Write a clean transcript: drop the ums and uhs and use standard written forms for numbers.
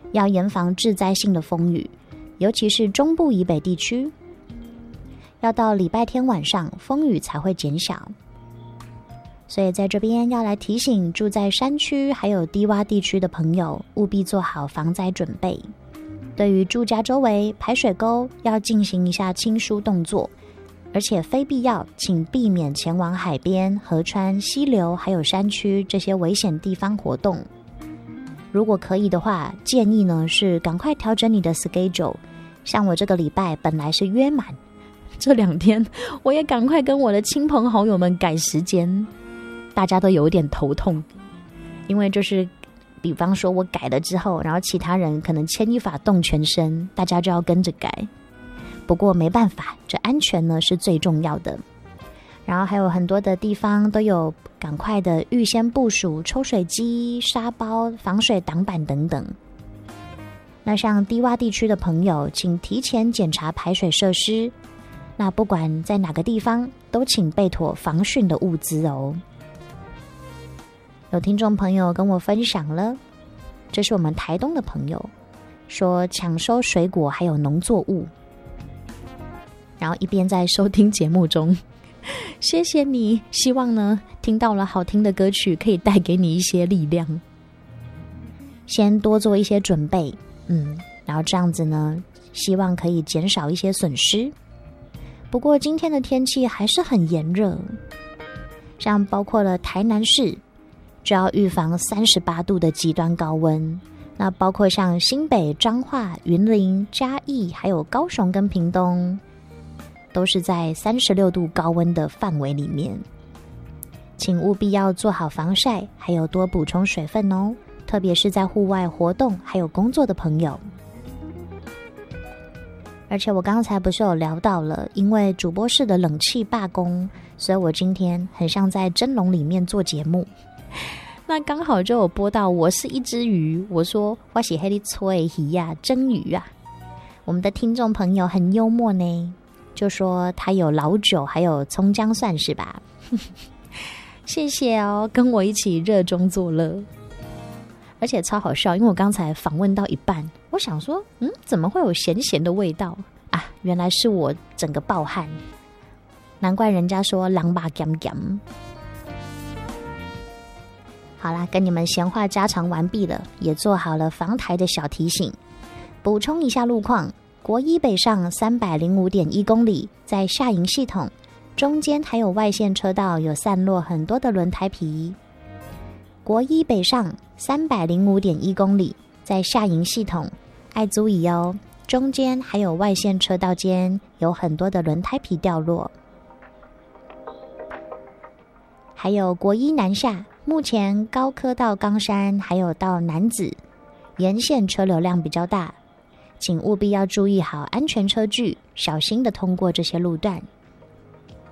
要严防致灾性的风雨，尤其是中部以北地区，要到礼拜天晚上风雨才会减小。所以在这边要来提醒住在山区还有低洼地区的朋友，务必做好防灾准备。对于住家周围排水沟要进行一下清疏动作，而且非必要请避免前往海边、河川、溪流还有山区这些危险地方活动。如果可以的话，建议呢是赶快调整你的 schedule。像我这个礼拜本来是约满，这2天我也赶快跟我的亲朋好友们改时间，大家都有一点头痛，因为就是比方说我改了之后，然后其他人可能牵一发动全身，大家就要跟着改。不过没办法，这安全呢是最重要的。然后还有很多的地方都有赶快的预先部署抽水机、沙包、防水挡板等等。那像低洼地区的朋友，请提前检查排水设施。那不管在哪个地方，都请备妥防汛的物资哦。有听众朋友跟我分享了，这是我们台东的朋友说抢收水果还有农作物，然后一边在收听节目中，谢谢你，希望呢听到了好听的歌曲可以带给你一些力量。先多做一些准备，然后这样子呢，希望可以减少一些损失。不过今天的天气还是很炎热，像包括了台南市就要预防38度的极端高温，那包括像新北、彰化、云林、嘉义还有高雄跟屏东，都是在36度高温的范围里面。请务必要做好防晒，还有多补充水分哦，特别是在户外活动还有工作的朋友。而且我刚才不是有聊到了，因为主播室的冷气罢工，所以我今天很像在蒸笼里面做节目。那刚好就有播到我是一只鱼，我说我是那里吹鱼呀，蒸鱼啊。我们的听众朋友很幽默呢，就说他有老酒还有葱姜蒜是吧？谢谢哦，跟我一起热衷作乐。而且超好笑，因为我刚才访问到一半，我想说怎么会有咸咸的味道啊？原来是我整个暴汗，难怪人家说狼把咸咸。好啦，跟你们闲话家常完毕了，也做好了防台的小提醒。补充一下路况，国一北上 305.1 公里，在下营系统中间还有外线车道有散落很多的轮胎皮。国一北上 305.1 公里，在下营系统爱注意哦，中间还有外线车道间有很多的轮胎皮掉落。还有国一南下，目前高科到冈山还有到楠梓沿线车流量比较大，请务必要注意好安全车距，小心的通过这些路段。